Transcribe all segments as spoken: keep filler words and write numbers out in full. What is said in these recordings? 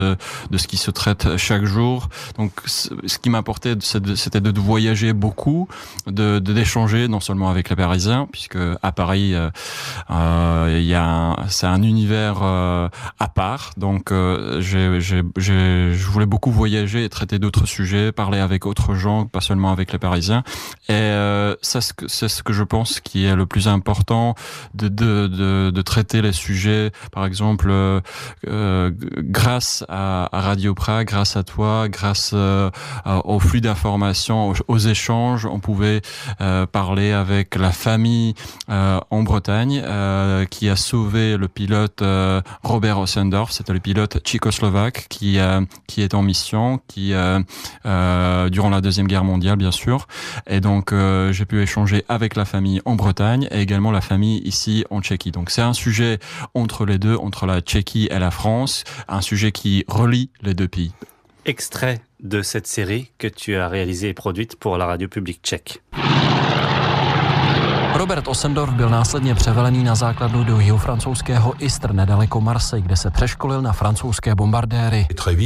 de, de ce qui se traite chaque jour. Donc, ce qui m'importait, c'était de voyager beaucoup, de, de d'échanger non seulement avec les Parisiens, puisque à Paris, euh, euh, il y a un, c'est un univers euh, à part. Donc, euh, j'ai, j'ai, j'ai, je voulais beaucoup voyager et traiter d'autres sujets, parler avec d'autres gens, pas seulement avec les Parisiens. Et euh, ça, c'est ce que je pense qui est le plus important, de, de, de, de traiter les sujets, par exemple, euh, euh, grâce à, à Radio Prague, grâce à toi, grâce euh, au flux d'informations, aux, aux échanges, on pouvait euh, parler avec la famille euh, en Bretagne euh, qui a sauvé le pilote euh, Robert Ossendorf, c'était le pilote tchécoslovaque qui euh, qui est en mission, qui euh, euh, durant la deuxième guerre mondiale bien sûr, et donc euh, j'ai pu échanger avec la famille en Bretagne et également la famille ici en Tchéquie. Donc c'est un sujet entre les deux, entre la Tchéquie et la France, un sujet qui relie les deux pays. Extrait de cette série que tu as réalisée et produite pour la radio publique tchèque. Robert Ossendorf byl následně převelený na základnu do jihofrancouzského Istres nedaleko Marseille, kde se přeškolil na francouzské bombardéry.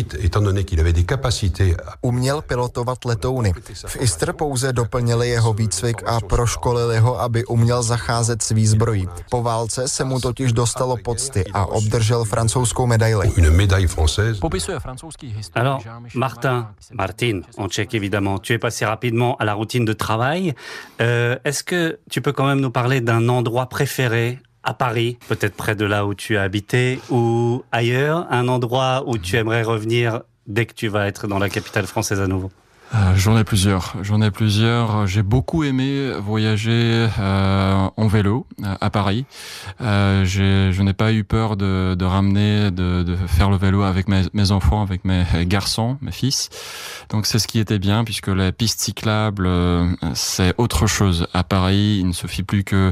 Uměl pilotovat letouny. V Istres pouze doplnili jeho výcvik a proškolili ho, aby uměl zacházet s výzbrojí. Po válce se mu totiž dostalo pocty a obdržel francouzskou medaili. Popisuje francouzský historik. Alors, Martin, Martin, en tchèque évidemment, tu es passé rapidement à la routine de travail. Euh, est-ce que tu peux quand même nous parler d'un endroit préféré à Paris, peut-être près de là où tu as habité ou ailleurs, un endroit où tu aimerais revenir dès que tu vas être dans la capitale française à nouveau? Euh, j'en ai plusieurs. J'en ai plusieurs. J'ai beaucoup aimé voyager euh, en vélo euh, à Paris. Euh, j'ai, je n'ai pas eu peur de, de ramener, de, de faire le vélo avec mes, mes enfants, avec mes garçons, mes fils. Donc c'est ce qui était bien, puisque les pistes cyclables, euh, c'est autre chose. À Paris, il ne suffit plus que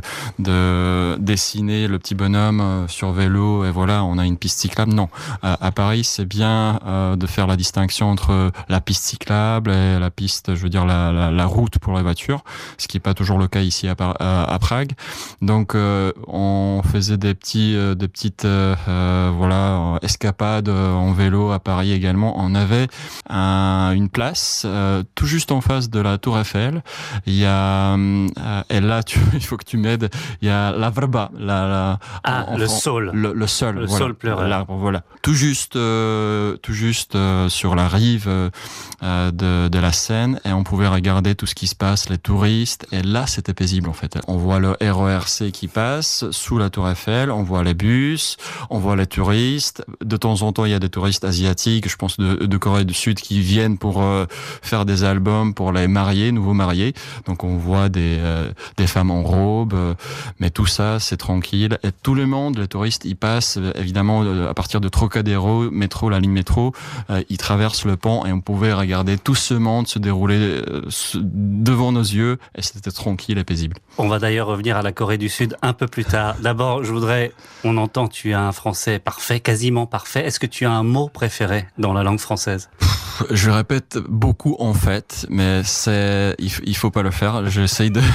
de dessiner le petit bonhomme euh, sur vélo et voilà, on a une piste cyclable. Non, à, à Paris, c'est bien euh, de faire la distinction entre la piste cyclable et la piste, je veux dire la, la, la route pour les voitures, ce qui n'est pas toujours le cas ici à, à, à Prague. Donc euh, on faisait des petits, euh, des petites, euh, voilà, escapades en vélo à Paris également. On avait un, une place euh, tout juste en face de la Tour Eiffel. Il y a, euh, et là, tu, il faut que tu m'aides. Il y a la vrba, la, la ah en, le en, saule, le, le sol, le voilà, saule pleureur. L'arbre, voilà, tout juste, euh, tout juste euh, sur la rive euh, de de la Seine, et on pouvait regarder tout ce qui se passe, les touristes, et là c'était paisible en fait. On voit le R E R C qui passe sous la Tour Eiffel, on voit les bus, on voit les touristes. De temps en temps il y a des touristes asiatiques, je pense de, de Corée du Sud, qui viennent pour euh, faire des albums pour les mariés, nouveaux mariés. Donc on voit des, euh, des femmes en robe, euh, mais tout ça c'est tranquille. Et tout le monde, les touristes, ils passent évidemment à partir de Trocadéro, métro, la ligne métro, euh, ils traversent le pont et on pouvait regarder tout ce monde se dérouler devant nos yeux et c'était tranquille et paisible. On va d'ailleurs revenir à la Corée du Sud un peu plus tard. D'abord, je voudrais, on entend tu as un français parfait, quasiment parfait. Est-ce que tu as un mot préféré dans la langue française? Je répète beaucoup en fait, mais c'est il, il faut pas le faire. J'essaye de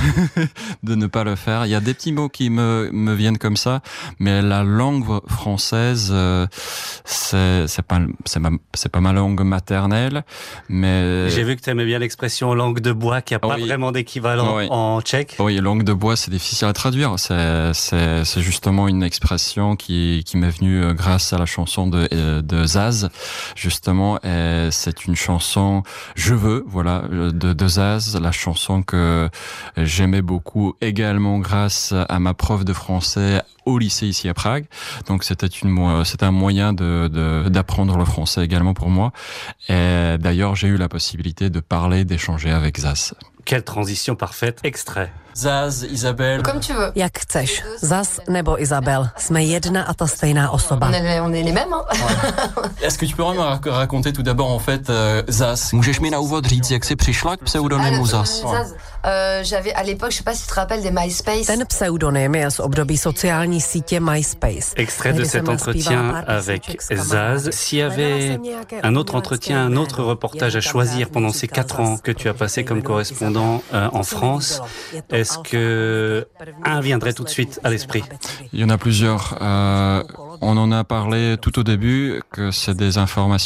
de ne pas le faire. Il y a des petits mots qui me me viennent comme ça, mais la langue française, euh, c'est c'est pas c'est ma c'est pas ma langue maternelle, mais j'ai vu que tu aimais bien l'expression langue de bois, qui a pas oui. vraiment d'équivalent oui. en tchèque. Oui, langue de bois, c'est difficile à traduire. C'est c'est c'est justement une expression qui qui m'est venue grâce à la chanson de de Zaz, justement. Et c'est une chanson Je veux, voilà, de, de Zaz, la chanson que j'aimais beaucoup également grâce à ma prof de français au lycée ici à Prague. Donc c'était une c'était un moyen de, de d'apprendre le français également pour moi. Et d'ailleurs, j'ai eu la possibilité de parler, d'échanger avec Zaz. Quelle transition parfaite. Extrait. Zaz, Isabelle. Comme tu veux. Jak chceš. Zaz nebo Isabelle. Jsme jedna a ta stejná osoba. On est, on est les mêmes, hein. Ouais. Est-ce que tu pourrais me raconter tout d'abord en fait euh, Zaz? Můžeš mi na úvod říct, jak jsi přišla k pseudonymu ah, Zaz? Zaz. Euh, j'avais à l'époque, je sais pas si tu te rappelles des MySpace. Ten pseudonym je z období sociální sítě MySpace. Extrait de cet entretien avec Zaz. S'il y avait un autre entretien, un autre reportage à choisir pendant ces quatre ans que tu as passé comme correspondant euh, en France, est-ce que un viendrait tout de suite à l'esprit? Il y en a plusieurs. Euh, On en a parlé tout au début que c'est des informations